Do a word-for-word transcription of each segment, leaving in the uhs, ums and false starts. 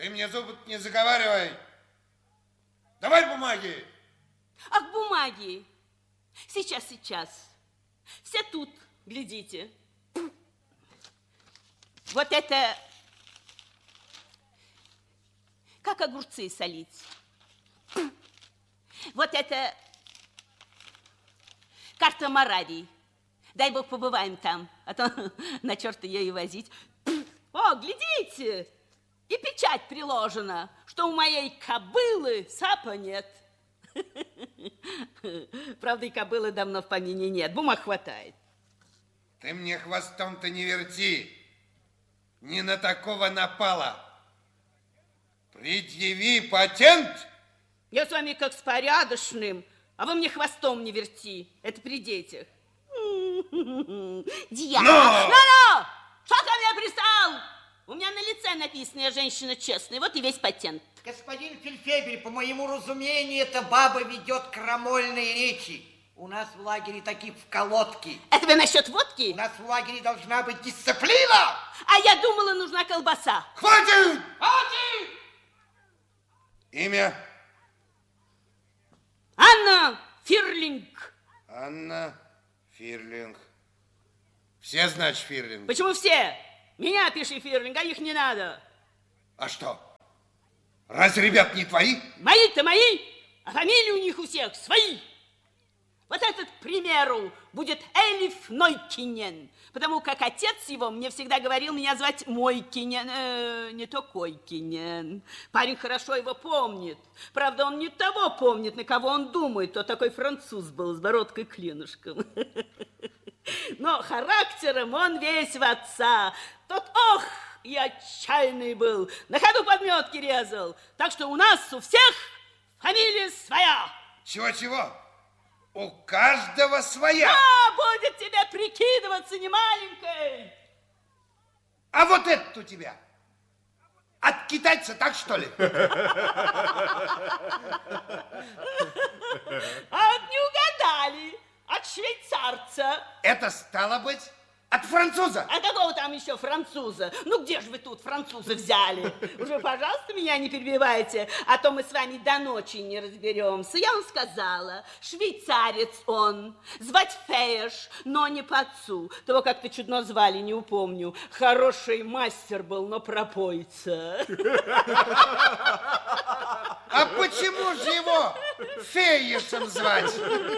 Ты мне зубы не заговаривай. Давай бумаги. Ах, бумаги. Сейчас, сейчас. Все тут, глядите. Вот это... Как огурцы солить. Вот это... Карта Моравии. Дай бог побываем там, а то на черта ее и возить. О, глядите, и печать приложена, что у моей кобылы сапа нет. Правда, и кобылы давно в помине нет, бумаг хватает. Ты мне хвостом-то не верти, не на такого напала. Предъяви патент. Я с вами как с порядочным, а вы мне хвостом не верти, это при детях. Дьявол! Но! Ну-ну! Что ко мне пристал? У меня на лице написано, я женщина честная, вот и весь патент. Господин Фельдфебель, по моему разумению, эта баба ведет крамольные речи. У нас в лагере такие вколотки. Это вы насчет водки? У нас в лагере должна быть дисциплина. А я думала, нужна колбаса. Хватит! Хватит! Имя? Анна Фирлинг. Анна Фирлинг. Все, значит, Фирлинг? Почему все? Меня пиши Фирлинг, а их не надо. А что? Разве ребят не твои? Мои-то мои, а фамилии у них у всех свои. Вот этот, к примеру, будет Элиф Нойкинен, потому как отец его мне всегда говорил меня звать Мойкинен, э, не то Койкинен. Парень хорошо его помнит. Правда, он не того помнит, на кого он думает. То такой француз был с бородкой-клинышком. Но характером он весь в отца. Тот, ох, и отчаянный был. На ходу подметки резал. Так что у нас у всех фамилия своя. Чего-чего? У каждого своя. А, будет тебе прикидываться не маленькой. А вот этот у тебя. От китайца, так что ли? А вот не угадали. От швейцарца. Это стало быть от француза. А какого там еще француза? Ну, где же вы тут француза взяли? Уже, пожалуйста, меня не перебивайте, а то мы с вами до ночи не разберемся. Я вам сказала, швейцарец он, звать Фейш, но не по отцу. Того как-то чудно звали, не упомню. Хороший мастер был, но пропойца. А почему же его Фейшем звать?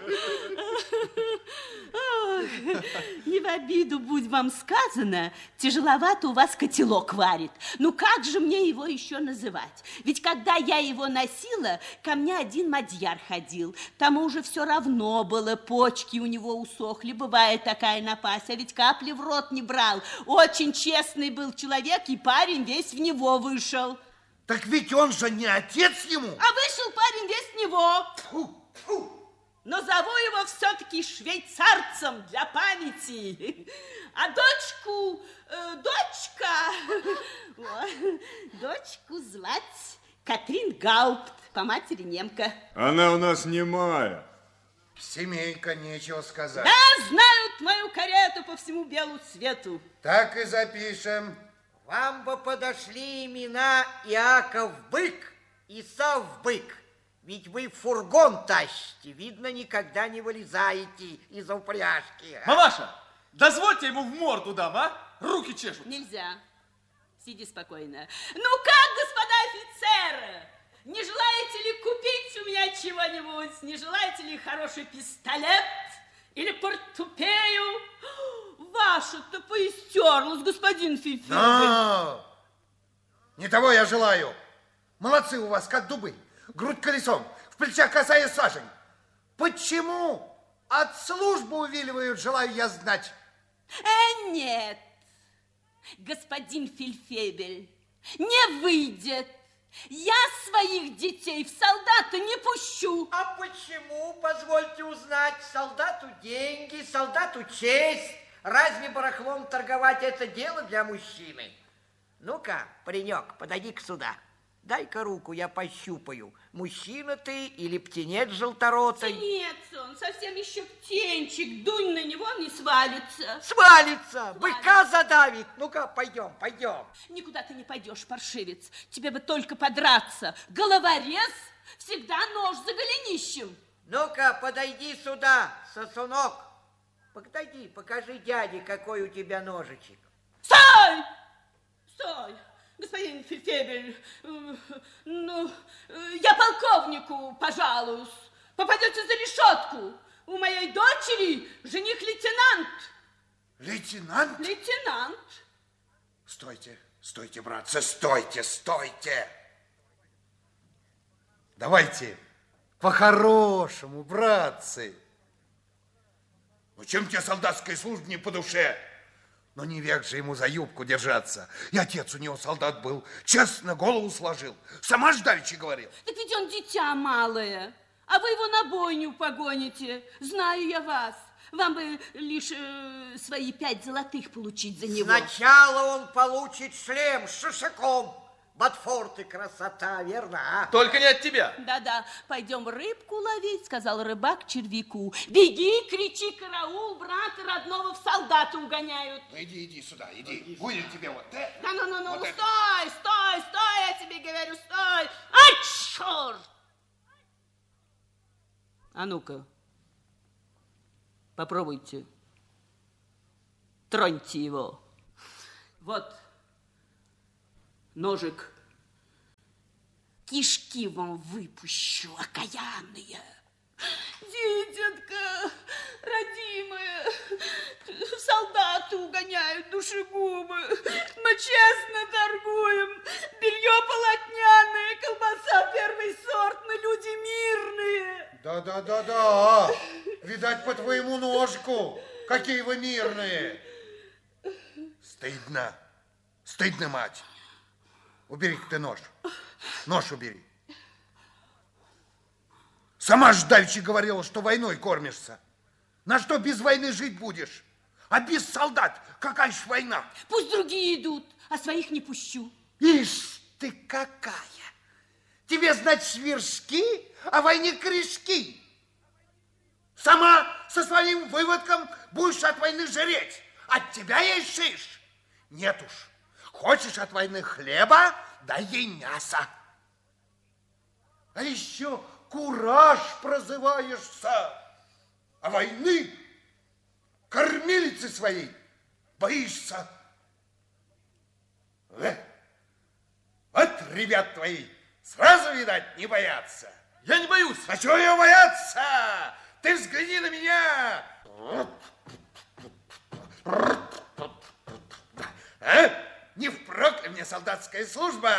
Не в обиду, будь вам сказано, тяжеловато у вас котелок варит. Ну как же мне его еще называть? Ведь когда я его носила, ко мне один мадьяр ходил. Тому уже все равно было, почки у него усохли. Бывает такая напасть, а ведь капли в рот не брал. Очень честный был человек, и парень весь в него вышел. Так ведь он же не отец ему. А вышел парень весь в него. Фу, фу. Но зову его все-таки швейцарцем для памяти. А дочку, э, дочка, дочку звать Катрин Гаупт, по матери немка. Она у нас немая. Семейка, нечего сказать. Да, знают мою карету по всему белу свету. Так и запишем. Вам бы подошли имена Иаков Бык и Сав Бык. Ведь вы фургон тащите, видно, никогда не вылезаете из упряжки. Мамаша, дозвольте ему в морду дам, а? Руки чешут. Нельзя. Сиди спокойно. Ну как, господа офицеры, не желаете ли купить у меня чего-нибудь? Не желаете ли хороший пистолет или портупею? Ваша-то поистерлась, господин Фифи. Но! Не того я желаю. Молодцы у вас, как дубы. Грудь колесом, в плечах косая сажень. Почему от службы увиливают, желаю я знать. Э, нет, господин Фельдфебель, не выйдет. Я своих детей в солдаты не пущу. А почему, позвольте узнать, солдату деньги, солдату честь? Разве барахлом торговать это дело для мужчины? Ну-ка, паренек, подойди-ка сюда. Дай-ка руку, я пощупаю. Мужчина ты или птенец желторотый? Птенец он, совсем еще птенчик. Дунь на него, он не свалится. Свалится, быка задавит. Ну-ка, пойдем, пойдем. Никуда ты не пойдешь, паршивец. Тебе бы только подраться. Головорез всегда нож за голенищем. Ну-ка, подойди сюда, сосунок. Подойди, покажи дяде, какой у тебя ножичек. Стой! Стой! Господин Фельдфебель, ну, я полковнику пожалуюсь. Попадете за решетку. У моей дочери жених лейтенант. Лейтенант? Лейтенант. Стойте, стойте, братцы, стойте, стойте. Давайте по-хорошему, братцы. Ну, чем тебе солдатская служба не по душе? Но не век же ему за юбку держаться. И отец у него солдат был, честно голову сложил. Сама ж давеча говорил. Так ведь он дитя малое, а вы его на бойню погоните. Знаю я вас. Вам бы лишь э, свои пять золотых получить за него. Сначала он получит шлем с шишаком. Ботфорт и красота, верно, а? Только не от тебя. Да-да, пойдем рыбку ловить, сказал рыбак червяку. Беги, кричи, караул, брата родного в солдата угоняют. Ну, иди, иди сюда, иди. Будет тебе вот это. Да, ну, ну, ну, вот стой, это. стой, стой, я тебе говорю, стой. Ай, черт! А ну-ка, попробуйте. Троньте его. Вот. Ножик. Кишки вам выпущу, окаянные. Дитятка, родимая, солдаты угоняют душегубы. Мы честно торгуем. Белье полотняное, колбаса первый сорт, мы люди мирные. Да-да-да-да. Видать, по твоему ножку. Какие вы мирные. Стыдно. Стыдно, мать. Убери ты нож. Нож убери. Сама ж давеча говорила, что войной кормишься. На что без войны жить будешь? А без солдат какая ж война? Пусть другие идут, а своих не пущу. Ишь ты какая! Тебе, значит, вершки, а войне корешки. Сама со своим выводком будешь от войны жреть. От тебя ей шиш. Нет уж. Хочешь от войны хлеба, дай ей мясо. А еще кураж прозываешься. А войны кормилицы своей боишься. Э? Вот ребят твои сразу, видать, не боятся. Я не боюсь. А чего ее бояться? Ты взгляни на меня. А? Не впрок ли мне солдатская служба?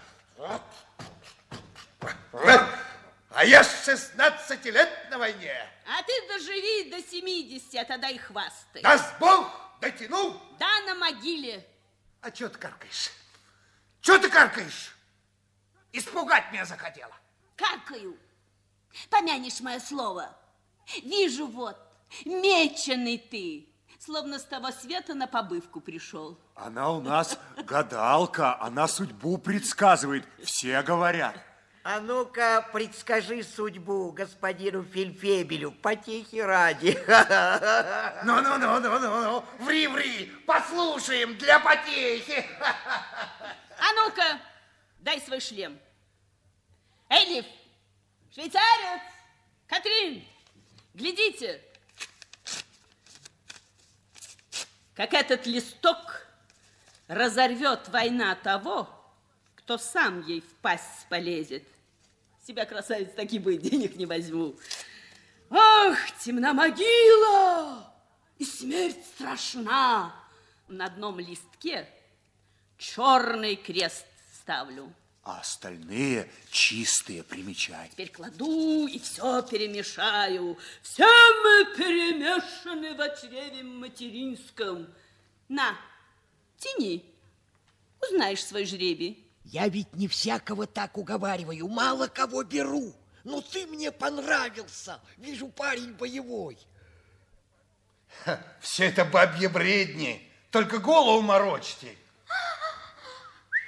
А я с шестнадцати лет на войне. А ты доживи до семидесяти, а тогда и хвастай. Даст Бог, дотяну. Да, на могиле. А что ты каркаешь? Что ты каркаешь? Испугать меня захотела. Каркаю. Помянешь мое слово. Вижу вот, меченый ты. Словно с того света на побывку пришел. Она у нас гадалка, она судьбу предсказывает, все говорят. А ну-ка, предскажи судьбу господину Фельдфебелю, потехи ради. Ну-ну-ну-ну-ну, ври-ври, послушаем для потехи. А ну-ка, дай свой шлем. Эльф, швейцарец, Катрин, глядите. Как этот листок разорвет война того, кто сам ей в пасть полезет. Себя, красавица, таки бы денег не возьму. Ах, темна могила, и смерть страшна. На одном листке черный крест ставлю. А остальные чистые примечай. Теперь кладу и все перемешаю. Все мы перемешаны во чреве материнском. На, тяни, узнаешь свой жребий. Я ведь не всякого так уговариваю, мало кого беру. Но ты мне понравился. Вижу, парень боевой. Ха, все это бабьи бредни. Только голову морочьте.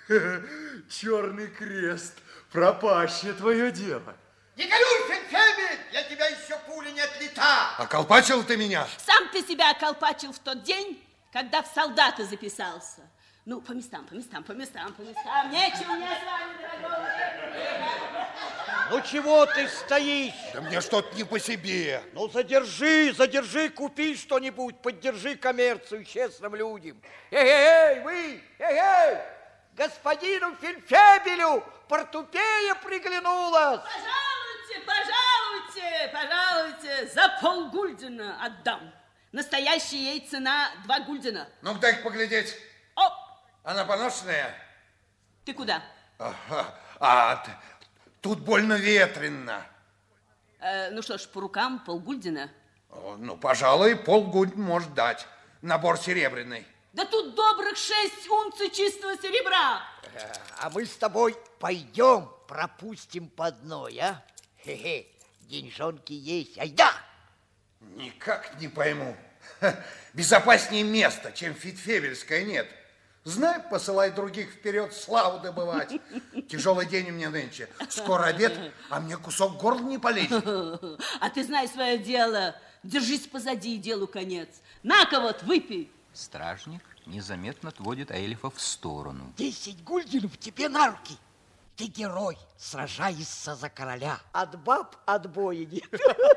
Черный крест, пропащее твое дело. Не горюй, Фельдфебель, для тебя еще пуля не отлета. Околпачил ты меня? Сам ты себя околпачил в тот день, когда в солдаты записался. Ну, по местам, по местам, по местам, по местам. Нечего мне с вами, дорогой. Ну, чего ты стоишь? Да мне что-то не по себе. Ну, задержи, задержи, купи что-нибудь, поддержи коммерцию честным людям. Эй-эй-эй, вы, эй-эй, господину Фельдфебелю портупея приглянулась. Пожалуйте, пожалуйте, пожалуйте, за полгульдена отдам. Настоящая ей цена два гульдена. Ну-ка, дай поглядеть. Оп! Она поношенная? Ты куда? Ага. А, т- тут больно ветрено. Э, ну что ж, по рукам полгульдена. О, ну, пожалуй, полгульден может дать. Набор серебряный. Да тут добрых шесть унций чистого серебра. А мы с тобой пойдем пропустим по одной, а? Хе-хе, деньжонки есть, айда! Никак не пойму. Ха, безопаснее места, чем Фельдфебельская, нет. Знай, посылай других вперед славу добывать. Тяжелый день у меня нынче. Скоро обед, а мне кусок горла не полезет. А ты знай свое дело. Держись позади, делу конец. На-ка вот, выпей. Стражник незаметно отводит Эльфа в сторону. Десять гульденов тебе на руки. Ты герой, сражаешься за короля. От баб отбоя нет.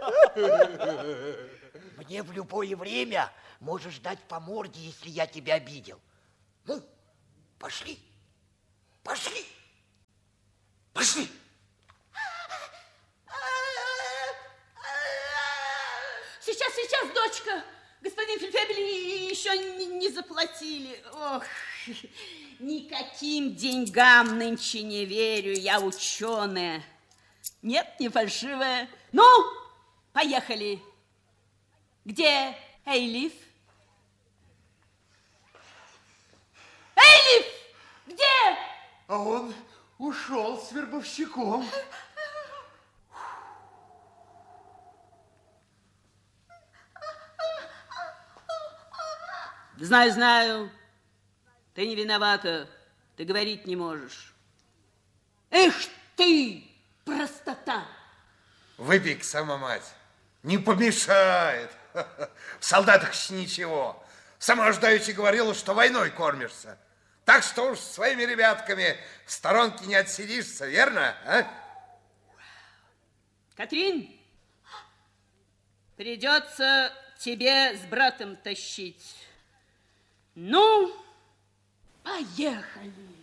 Мне в любое время можешь дать по морде, если я тебя обидел. Ну, пошли, пошли, пошли. Сейчас, сейчас, дочка. Господин Фельдфебель еще не, не заплатили. Ох, никаким деньгам нынче не верю, я ученая. Нет, не фальшивая. Ну, поехали. Где Эйлиф? Эйлиф! Где? А он ушел с вербовщиком. Знаю, знаю. Ты не виновата. Ты говорить не можешь. Эх ты, простота! Выпей-ка сама, мать. Не помешает. В солдатах ничего. Сама ж давеча говорила, что войной кормишься. Так что уж своими ребятками в сторонке не отсидишься, верно? А? Катрин, придется тебе с братом тащить. Ну, поехали.